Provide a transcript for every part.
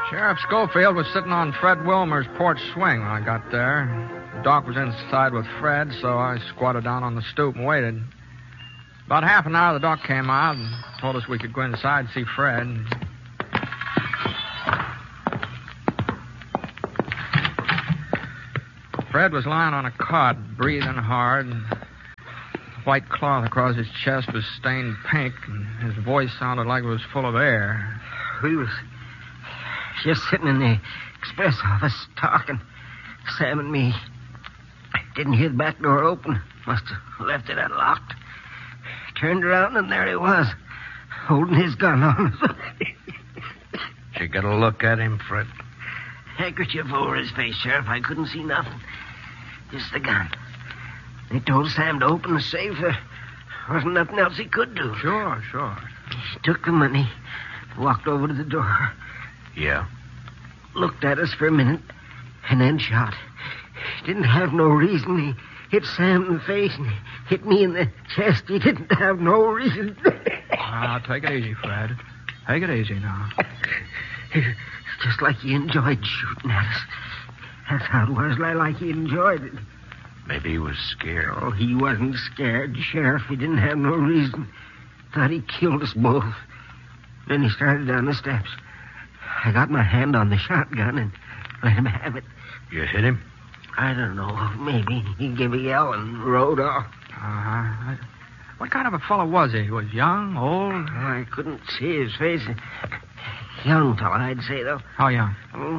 Sheriff Schofield was sitting on Fred Wilmer's porch swing when I got there. Doc was inside with Fred, so I squatted down on the stoop and waited. About half an hour, the doc came out and told us we could go inside and see Fred. Fred was lying on a cot, breathing hard. The white cloth across his chest was stained pink, and his voice sounded like it was full of air. We was just sitting in the express office talking, Sam and me. Didn't hear the back door open. Must have left it unlocked. Turned around, and there he was, holding his gun on us. Did you get a look at him, Fred? Handkerchief over his face, Sheriff. I couldn't see nothing. Just the gun. They told Sam to open the safe. There wasn't nothing else he could do. Sure. He took the money, walked over to the door. Yeah. Looked at us for a minute, and then shot. Didn't have no reason. He hit Sam in the face and hit me in the chest. He didn't have no reason. Take it easy, Fred. Take it easy now. Just like he enjoyed shooting at us. That's how it was, like he enjoyed it. Maybe he was scared. Oh, he wasn't scared, Sheriff. He didn't have no reason. Thought he killed us both. Then he started down the steps. I got my hand on the shotgun and let him have it. You hit him? I don't know. Maybe he gave a yell and rode off. What kind of a fellow was he? Was young, old? I couldn't see his face. Young fella, I'd say, though. How young?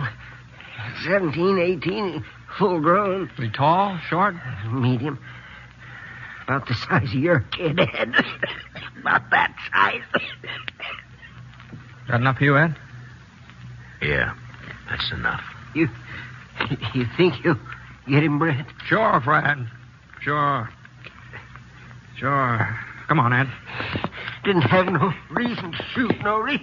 17, 18, full grown. Was he tall, short? Medium. About the size of your kid, Ed. About that size. Got enough for you, Ed? Yeah, that's enough. You think you'll get him, Brett? Sure, Fred. Sure. Come on, Ed. Didn't have no reason to shoot, no reason.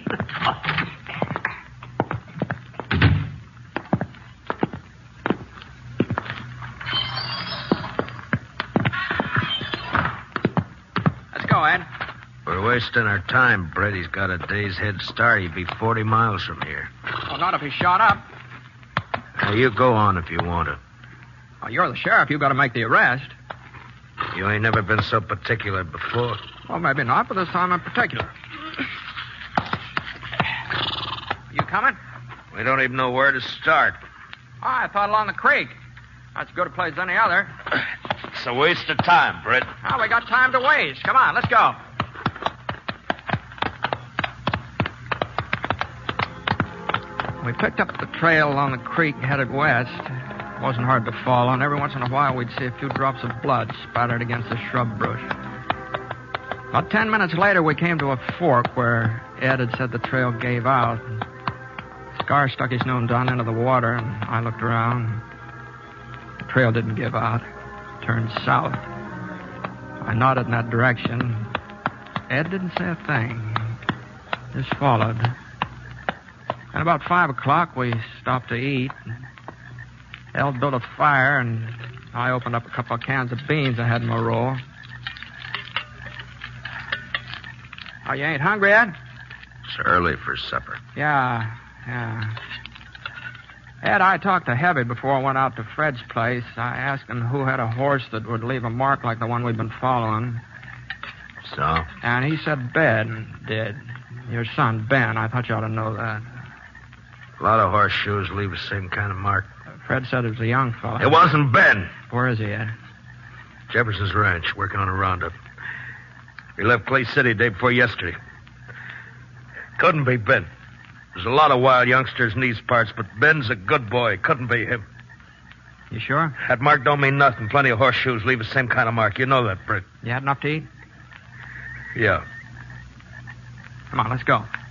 Let's go, Ed. We're wasting our time, Brett. He's got a day's head start. He'd be 40 miles from here. Well, not if he's shot up. Now, you go on if you want to. Well, you're the sheriff. You've got to make the arrest. You ain't never been so particular before. Well, maybe not, but this time in particular. You coming? We don't even know where to start. Oh, I thought along the creek. That's as good a place as any other. It's a waste of time, Brett. Oh, we got time to waste. Come on, let's go. We picked up the trail along the creek and headed west. It wasn't hard to follow, and every once in a while we'd see a few drops of blood spattered against the shrub bush. About 10 minutes later, we came to a fork where Ed had said the trail gave out. Scar stuck his nose down into the water, and I looked around. The trail didn't give out. It turned south. I nodded in that direction. Ed didn't say a thing. Just followed. And about 5 o'clock, we stopped to eat. El built a fire, and I opened up a couple of cans of beans I had in my roll. Oh, you ain't hungry, Ed? It's early for supper. Yeah. Ed, I talked to Heavy before I went out to Fred's place. I asked him who had a horse that would leave a mark like the one we've been following. So? And he said Ben did. Your son, Ben. I thought you ought to know that. A lot of horseshoes leave the same kind of mark. Fred said it was a young fellow. It wasn't Ben. Where is he, Ed? Jefferson's ranch, working on a roundup. We left Clay City day before yesterday. Couldn't be Ben. There's a lot of wild youngsters in these parts, but Ben's a good boy. Couldn't be him. You sure? That mark don't mean nothing. Plenty of horseshoes leave the same kind of mark. You know that, Britt. You had enough to eat? Yeah. Come on, let's go.